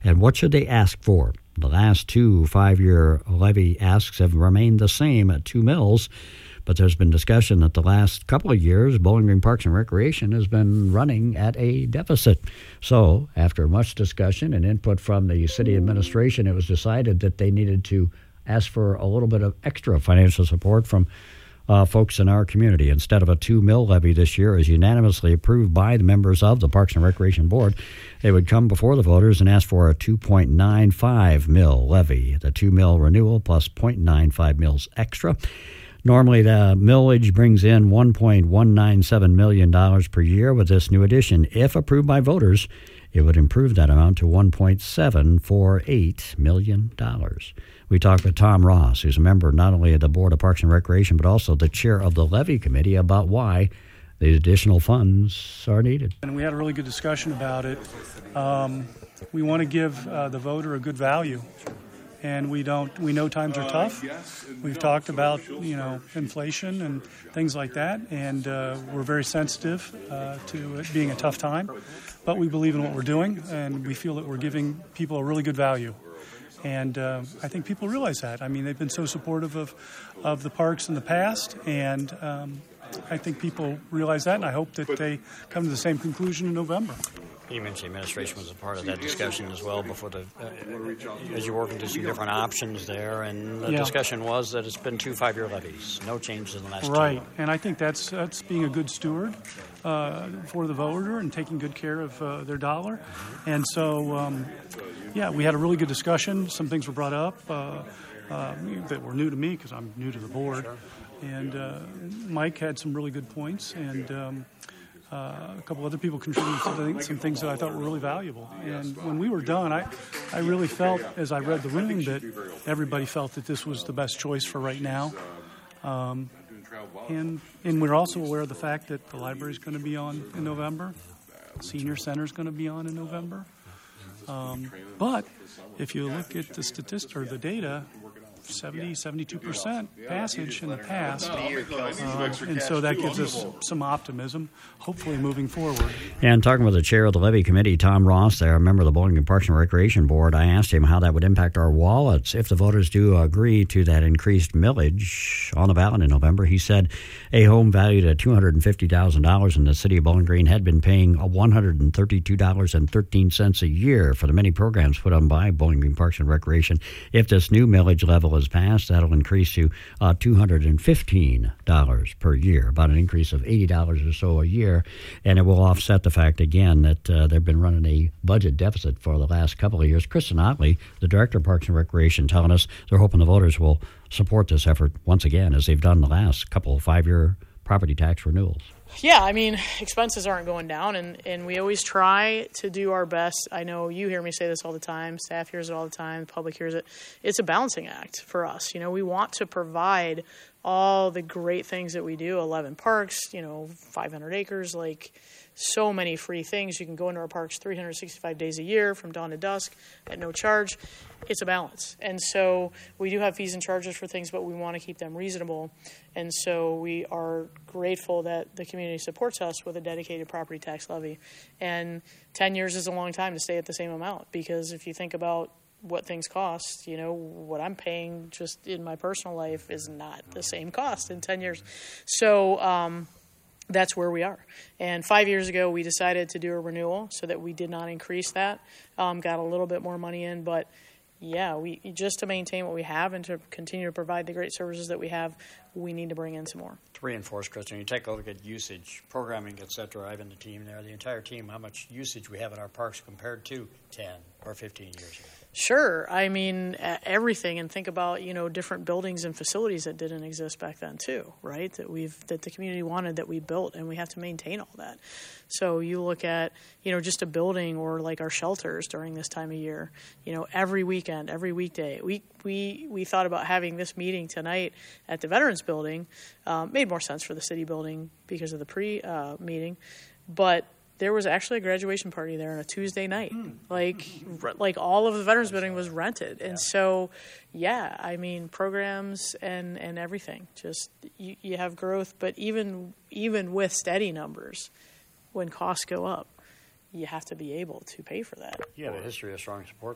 And what should they ask for? The last 2 5-year levy asks have remained the same at 2 mills, but there's been discussion that the last couple of years, Bowling Green Parks and Recreation has been running at a deficit. So after much discussion and input from the city administration, it was decided that they needed to ask for a little bit of extra financial support from folks in our community. Instead of a 2 mill levy this year, as unanimously approved by the members of the Parks and Recreation Board, they would come before the voters and ask for a 2.95 mill levy, the 2 mill renewal plus 0.95 mills extra. Normally, the millage brings in $1.197 million per year. With this new addition, if approved by voters, it would improve that amount to $1.748 million. We talked with Tom Ross, who's a member not only of the Board of Parks and Recreation, but also the chair of the Levy Committee, about why the additional funds are needed. And we had a really good discussion about it. We want to give the voter a good value. And we know times are tough. We've talked about, inflation and things like that, and we're very sensitive to it being a tough time. But we believe in what we're doing, and we feel that we're giving people a really good value. And I think people realize that. I mean, they've been so supportive of the parks in the past, and I think people realize that, and I hope that they come to the same conclusion in November. You mentioned the administration was a part of that discussion as well before as you're working through some different options there, and the discussion was that it's been 2 5-year levies, no changes in the last 2. Right, and I think that's being a good steward for the voter and taking good care of their dollar. And so, we had a really good discussion. Some things were brought up that were new to me because I'm new to the board. Sure. And Mike had some really good points, and a couple other people contributed some things that I thought were really valuable. And when we were done, I really felt, as I read the room, that everybody felt that this was the best choice for right now. And we're also aware of the fact that the library is going to be on in November. Senior Center is going to be on in November. But if you look at the statistics or the data, 72% passage in the past, and so that gives us some optimism, hopefully moving forward. And talking with the chair of the Levy Committee, Tom Ross, there, a member of the Bowling Green Parks and Recreation Board, I asked him how that would impact our wallets if the voters do agree to that increased millage on the ballot in November. He said a home valued at $250,000 in the city of Bowling Green had been paying $132.13 a year for the many programs put on by Bowling Green Parks and Recreation. If this new millage level is passed, that'll increase to $215 per year, about an increase of $80 or so a year, and it will offset the fact, again, that they've been running a budget deficit for the last couple of years. Kristen Otley, the Director of Parks and Recreation, telling us they're hoping the voters will support this effort once again, as they've done the last couple of 5-year property tax renewals. Yeah, I mean, expenses aren't going down, and we always try to do our best. I know you hear me say this all the time. Staff hears it all the time. The public hears it. It's a balancing act for us. We want to provide all the great things that we do, 11 parks, 500 acres, so many free things. You can go into our parks 365 days a year from dawn to dusk at no charge. It's a balance. And so we do have fees and charges for things, but we want to keep them reasonable. And so we are grateful that the community supports us with a dedicated property tax levy. And 10 years is a long time to stay at the same amount, because if you think about what things cost, what I'm paying just in my personal life is not the same cost in 10 years. So, that's where we are. And 5 years ago, we decided to do a renewal so that we did not increase that. Got a little bit more money in, but we just to maintain what we have and to continue to provide the great services that we have, we need to bring in some more. To reinforce, Kristen, you take a look at usage, programming, et cetera. I've been the team there, the entire team, how much usage we have in our parks compared to 10 or 15 years ago. Sure. I mean, everything, and think about, different buildings and facilities that didn't exist back then too, right? That the community wanted, that we built, and we have to maintain all that. So you look at, just a building or like our shelters during this time of year, every weekend, every weekday. We thought about having this meeting tonight at the Veterans Building. Made more sense for the city building because of the pre-meeting, but there was actually a graduation party there on a Tuesday night. Like all of the Veterans Building was rented. And so, programs and everything. Just you have growth, but even with steady numbers, when costs go up, you have to be able to pay for that. You have a history of strong support